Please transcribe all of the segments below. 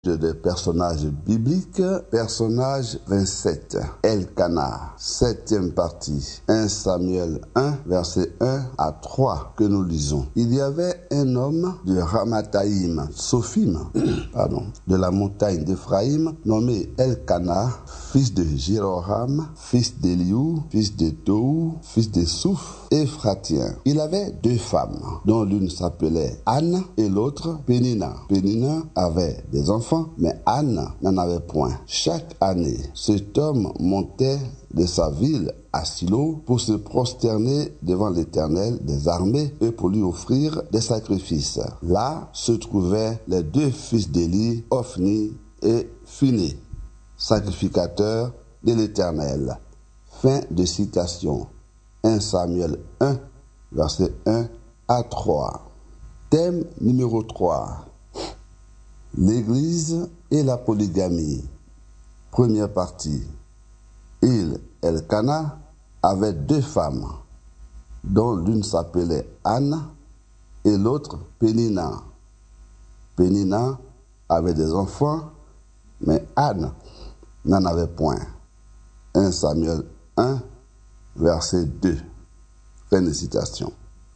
Des personnages bibliques, personnage 27, Elkana, 7e partie, 1 Samuel 1, verset 1 à 3 que nous lisons. Il y avait un homme de Ramathaïm, Sophim, de la montagne d'Éphraïm, nommé Elkana, fils de Jéroham, fils d'Eliou, fils de Tohu, fils de Souf, Éphratien. Il avait 2 femmes, dont l'une s'appelait Anne et l'autre Pénina. Pénina avait des enfants, mais Anne n'en avait point. Chaque année, cet homme montait de sa ville à Silo pour se prosterner devant l'Éternel des armées et pour lui offrir des sacrifices. Là se trouvaient les 2 fils d'Élie, Ophni et Phiné, sacrificateurs de l'Éternel. Fin de citation. 1 Samuel 1, verset 1 à 3. Thème numéro 3. L'Église et la polygamie. Première partie. Elkana avait 2 femmes, dont l'une s'appelait Anne et l'autre Pénina. Pénina avait des enfants, mais Anne n'en avait point. 1 Samuel 1, verset 2. Fin de citation.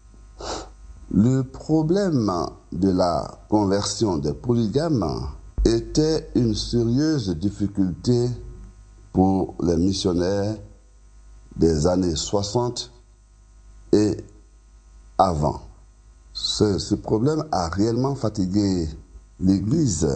Le problème de la conversion des polygames était une sérieuse difficulté pour les missionnaires des années 60 et avant. Ce problème a réellement fatigué l'Église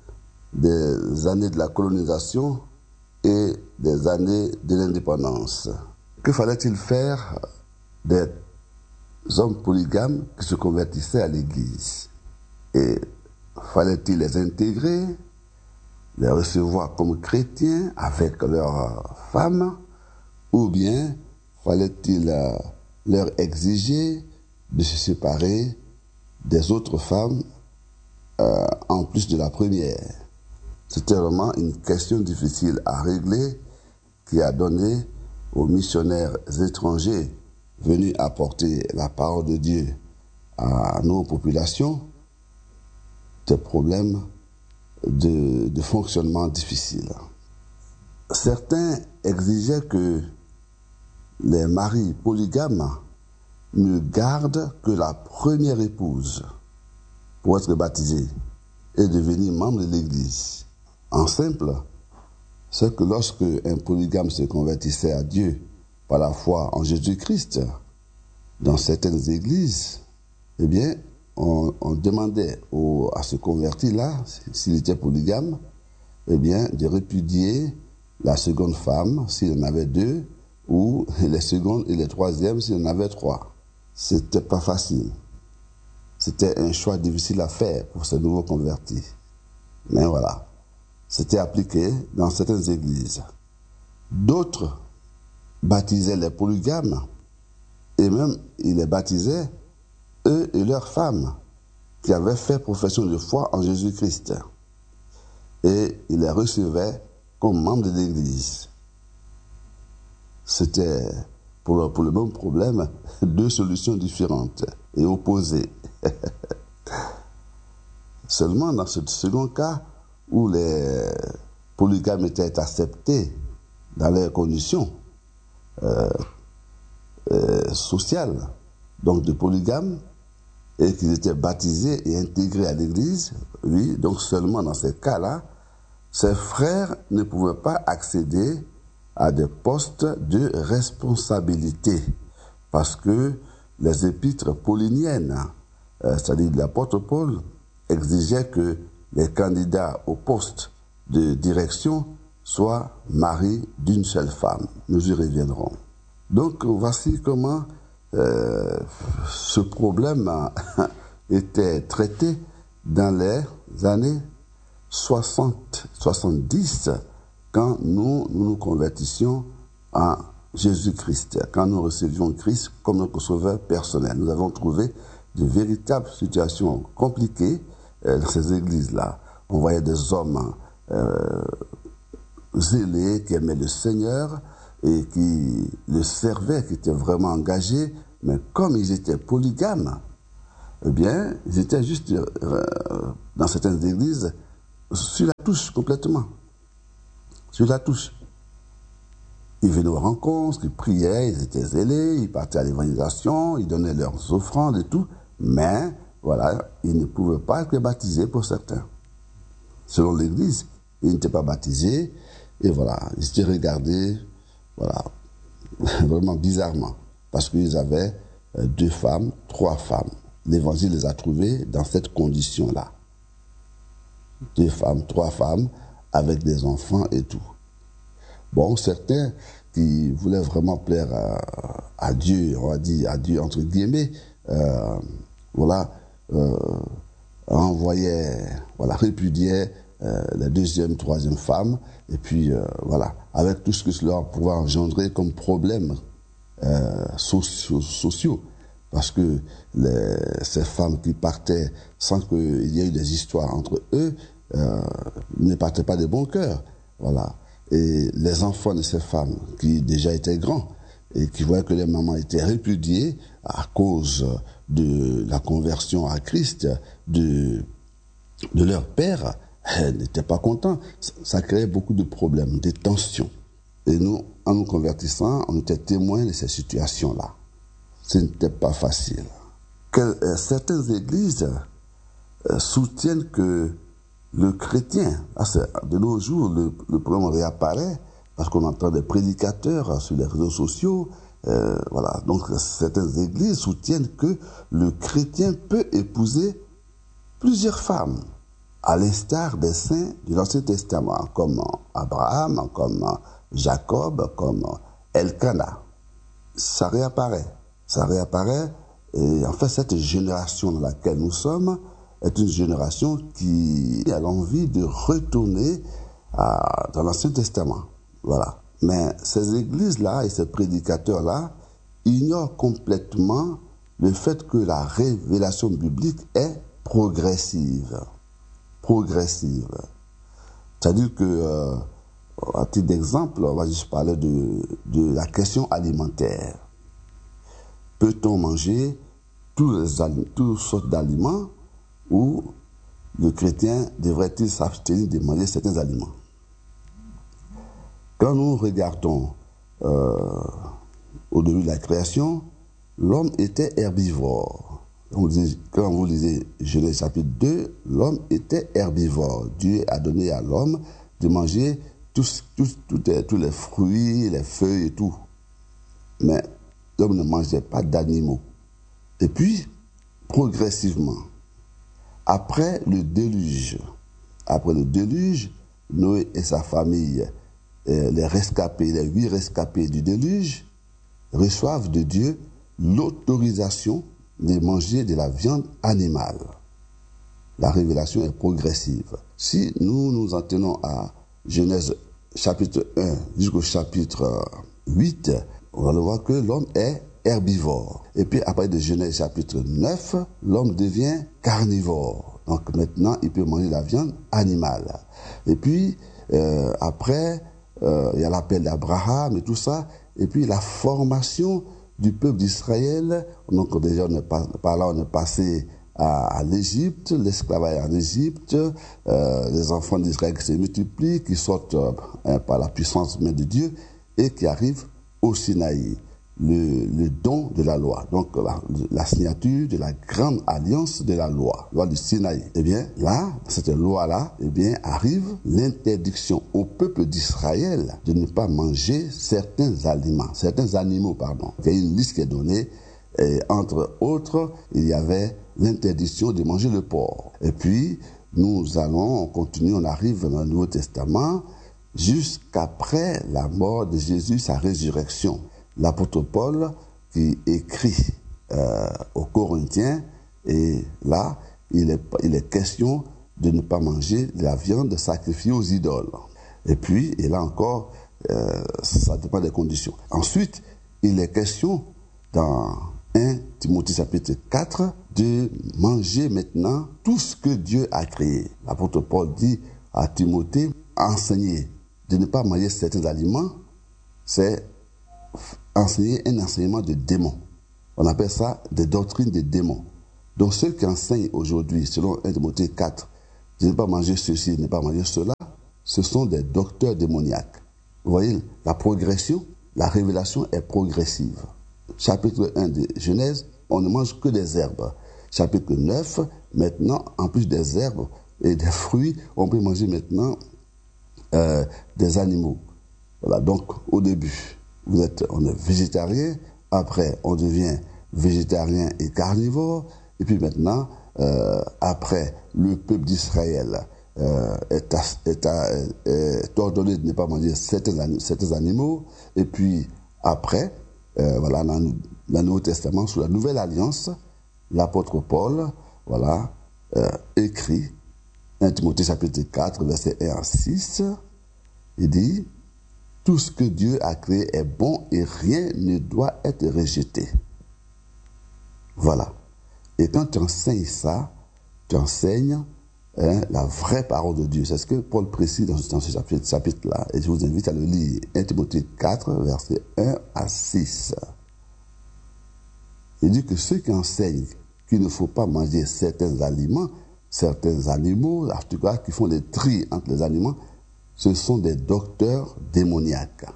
des années de la colonisation et des années de l'indépendance. Que fallait-il faire des hommes polygames qui se convertissaient à l'Église? Et fallait-il les intégrer, les recevoir comme chrétiens avec leurs femmes, ou bien fallait-il leur exiger de se séparer des autres femmes en plus de la première? C'était vraiment une question difficile à régler qui a donné aux missionnaires étrangers venus apporter la parole de Dieu à nos populations des problèmes de fonctionnement difficiles. Certains exigeaient que les maris polygames ne gardent que la première épouse pour être baptisés et devenir membre de l'Église. En simple, c'est que lorsque un polygame se convertissait à Dieu par la foi en Jésus-Christ, dans certaines églises, eh bien, on demandait à ce converti-là, s'il était polygame, eh bien, de répudier la seconde femme, s'il en avait 2, ou les secondes et les troisièmes, s'il en avait 3. C'était pas facile. C'était un choix difficile à faire pour ces nouveaux convertis. Mais voilà. C'était appliqué dans certaines églises. D'autres baptisaient les polygames, et même ils les baptisaient, eux et leurs femmes, qui avaient fait profession de foi en Jésus-Christ. Et ils les recevaient comme membres de l'Église. C'était, pour le même problème, 2 solutions différentes et opposées. Seulement dans ce second cas, où les polygames étaient acceptés dans leurs conditions sociales, donc de polygames, et qu'ils étaient baptisés et intégrés à l'Église, oui, donc seulement dans ces cas-là, ces frères ne pouvaient pas accéder à des postes de responsabilité, parce que les épîtres pauliniennes, c'est-à-dire de l'apôtre Paul, exigeaient que les candidats au poste de direction soient maris d'une seule femme. Nous y reviendrons. Donc, voici comment ce problème était traité dans les années 60-70, quand nous convertissions en Jésus-Christ, quand nous recevions Christ comme notre sauveur personnel. Nous avons trouvé de véritables situations compliquées dans ces églises-là. On voyait des hommes zélés, qui aimaient le Seigneur et qui le servaient, qui étaient vraiment engagés, mais comme ils étaient polygames, eh bien, ils étaient juste, dans certaines églises, sur la touche complètement. Sur la touche. Ils venaient aux rencontres, ils priaient, ils étaient zélés, ils partaient à l'évangélisation, ils donnaient leurs offrandes et tout. Mais, voilà, ils ne pouvaient pas être baptisés pour certains. Selon l'Église, ils n'étaient pas baptisés. Et voilà, ils étaient regardés, voilà, vraiment bizarrement. Parce qu'ils avaient 2 femmes, 3 femmes. L'Évangile les a trouvés dans cette condition-là. 2 femmes, 3 femmes, avec des enfants et tout. Bon, certains qui voulaient vraiment plaire à Dieu, on va dire à Dieu entre guillemets, voilà, envoyaient, voilà, répudiaient la 2e, 3e femme, et puis voilà, avec tout ce que cela pouvait engendrer comme problème sociaux. Parce que ces femmes qui partaient sans qu'il y ait eu des histoires entre eux, ne partaient pas de bon cœur. Voilà. Et les enfants de ces femmes, qui déjà étaient grands, et qui voyaient que les mamans étaient répudiées à cause de la conversion à Christ de leur père, n'étaient pas contents. Ça créait beaucoup de problèmes, des tensions. Et nous, en nous convertissant, on était témoins de ces situations-là. Ce n'était pas facile. Certaines églises soutiennent que le chrétien, de nos jours, le problème réapparaît parce qu'on entend des prédicateurs sur les réseaux sociaux. Voilà. Donc certaines églises soutiennent que le chrétien peut épouser plusieurs femmes, à l'instar des saints de l'Ancien Testament, comme Abraham, comme Jacob, comme Elkana. Ça réapparaît. Et en fait, cette génération dans laquelle nous sommes est une génération qui a l'envie de retourner dans l'Ancien Testament. Voilà. Mais ces églises-là et ces prédicateurs-là ignorent complètement le fait que la révélation biblique est progressive. C'est-à-dire que, à titre d'exemple, on va juste parler de la question alimentaire. Peut-on manger toutes sortes d'aliments ou le chrétien devrait-il s'abstenir de manger certains aliments? Quand nous regardons au début de la création, l'homme était herbivore. Quand vous lisez Genèse chapitre 2, l'homme était herbivore. Dieu a donné à l'homme de manger tous les fruits, les feuilles et tout. Mais l'homme ne mangeait pas d'animaux. Et puis, progressivement, après le déluge, Noé et sa famille, les 8 rescapés du déluge, reçoivent de Dieu l'autorisation de manger de la viande animale. La révélation est progressive. Si nous nous en tenons à Genèse chapitre 1 jusqu'au chapitre 8, on va le voir que l'homme est herbivore. Et puis après de Genèse chapitre 9, l'homme devient carnivore. Donc maintenant, il peut manger la viande animale. Et puis après, il y a l'appel d'Abraham et tout ça. Et puis la formation du peuple d'Israël. Donc déjà, par là, on est passé à l'Égypte, l'esclavage en Égypte, les enfants d'Israël qui se multiplient, qui sortent par la puissance même de Dieu et qui arrivent au Sinaï, le don de la loi. Donc la signature de la grande alliance de la loi du Sinaï. Eh bien là, cette loi-là, eh bien arrive l'interdiction au peuple d'Israël de ne pas manger certains animaux. Il y a une liste qui est donnée et entre autres, il y avait l'interdiction de manger le porc. Et puis on continue, on arrive dans le Nouveau Testament jusqu'après la mort de Jésus, sa résurrection. L'apôtre Paul qui écrit aux Corinthiens, et là, il est question de ne pas manger de la viande sacrifiée aux idoles. Et là encore, ça dépend des conditions. Ensuite, il est question dans 1 Timothée chapitre 4 de manger maintenant tout ce que Dieu a créé. L'apôtre Paul dit à Timothée, enseigner de ne pas manger certains aliments, c'est enseigner un enseignement de démons. On appelle ça des doctrines de démons. Donc ceux qui enseignent aujourd'hui, selon 1 Timothée 4, de ne pas manger ceci, de ne pas manger cela, ce sont des docteurs démoniaques. Vous voyez, la progression, la révélation est progressive. Chapitre 1 de Genèse, on ne mange que des herbes. Chapitre 9, maintenant, en plus des herbes et des fruits, on peut manger maintenant des animaux. Voilà, donc au début, on est végétarien, après on devient végétarien et carnivore, et puis maintenant, après, le peuple d'Israël est ordonné de ne pas manger certains animaux, et puis après, voilà, dans le Nouveau Testament, sous la Nouvelle Alliance, l'apôtre Paul, voilà, écrit, 1 Timothée chapitre 4, versets 1 à 6, il dit, tout ce que Dieu a créé est bon et rien ne doit être rejeté. Voilà. Et quand tu enseignes ça, tu enseignes la vraie parole de Dieu. C'est ce que Paul précise dans ce chapitre-là. Et je vous invite à le lire. 1 Timothée 4, versets 1 à 6. Il dit que ceux qui enseignent qu'il ne faut pas manger certains aliments, certains animaux, en tout cas qui font les tris entre les aliments, ce sont des docteurs démoniaques.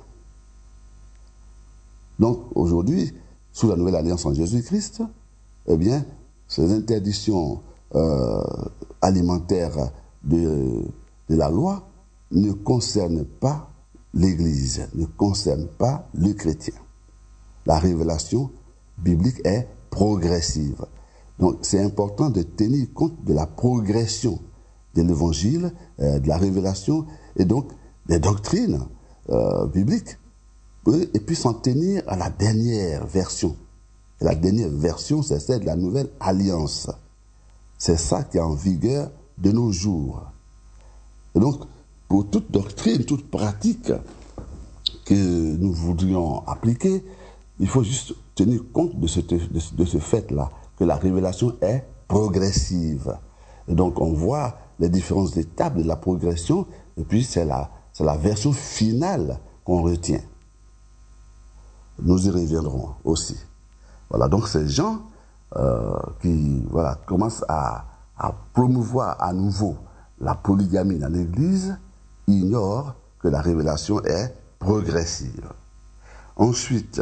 Donc aujourd'hui, sous la nouvelle alliance en Jésus-Christ, eh bien, ces interdictions alimentaires de la loi ne concernent pas l'Église, ne concernent pas le chrétien. La révélation biblique est progressive. Donc c'est important de tenir compte de la progression de l'évangile, de la révélation, et donc des doctrines bibliques, et puis s'en tenir à la dernière version. Et la dernière version, c'est celle de la nouvelle alliance. C'est ça qui est en vigueur de nos jours. Et donc, pour toute doctrine, toute pratique que nous voudrions appliquer, il faut juste tenir compte de ce fait-là, que la révélation est progressive. Et donc, on voit les différentes étapes de la progression, et puis c'est la version finale qu'on retient. Nous y reviendrons aussi. Voilà, donc ces gens qui commencent à promouvoir à nouveau la polygamie dans l'Église ignorent que la révélation est progressive. Ensuite,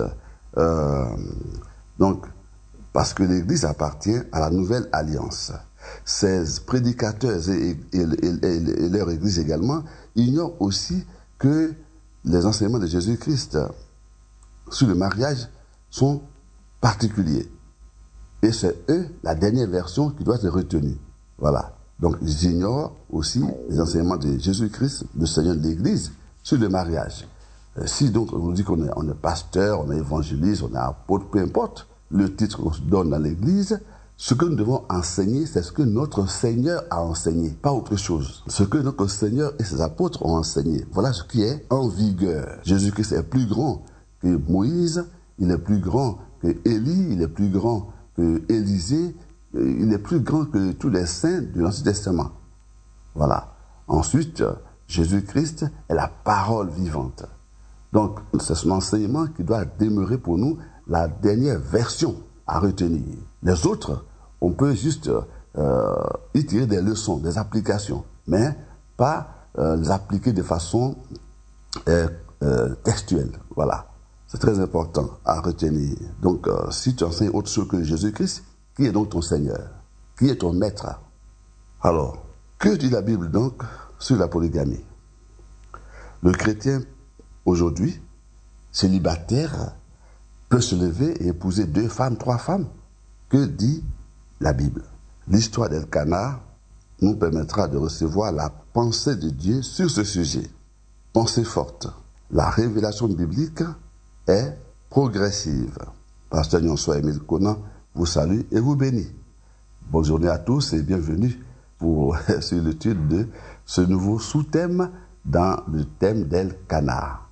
donc, parce que l'Église appartient à la nouvelle alliance, ces prédicateurs et leur Église également ignorent aussi que les enseignements de Jésus-Christ sur le mariage sont particuliers. Et c'est eux, la dernière version, qui doit être retenue. Voilà. Donc, ils ignorent aussi les enseignements de Jésus-Christ, le Seigneur de l'Église, sur le mariage. Si donc on dit qu'on est pasteur, on est évangéliste, on est apôtre, peu importe le titre qu'on se donne dans l'Église, ce que nous devons enseigner, c'est ce que notre Seigneur a enseigné, pas autre chose. Ce que notre Seigneur et ses apôtres ont enseigné. Voilà ce qui est en vigueur. Jésus-Christ est plus grand que Moïse, il est plus grand que Élie, il est plus grand que Élisée, il est plus grand que tous les saints de l'Ancien Testament. Voilà. Ensuite, Jésus-Christ est la parole vivante. Donc, c'est son enseignement qui doit demeurer pour nous la dernière version à retenir. Les autres, on peut juste y tirer des leçons, des applications, mais pas les appliquer de façon textuelle. Voilà. C'est très important à retenir. Donc, si tu enseignes autre chose que Jésus-Christ, qui est donc ton Seigneur? Qui est ton Maître? Alors, que dit la Bible donc sur la polygamie? Le chrétien, aujourd'hui, célibataire, peut se lever et épouser 2 femmes, 3 femmes. Que dit la Bible? L'histoire d'Elkana nous permettra de recevoir la pensée de Dieu sur ce sujet. Pensée forte. La révélation biblique est progressive. Pasteur Nyonsoa Émile Conan vous salue et vous bénit. Bonne journée à tous et bienvenue sur l'étude de ce nouveau sous-thème dans le thème d'Elkana.